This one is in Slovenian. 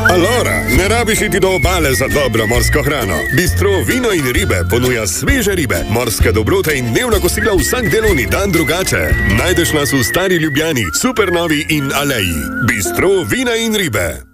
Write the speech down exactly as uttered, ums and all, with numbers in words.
Allora, ne rabiš iti do obale za dobro morsko hrano. Bistro vino in ribe ponuja sveže ribe, morske dobrote in dnevna kosila vsak delovni dan drugače. Najdeš nas v Stari Ljubljani, Supernovi in Aleji. Bistro vina in ribe.